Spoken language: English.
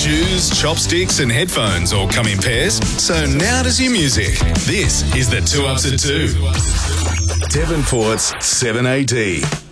Shoes, chopsticks and headphones all come in pairs, so now does your music. This is the 2 Ups at 2. Devonport's 7AD.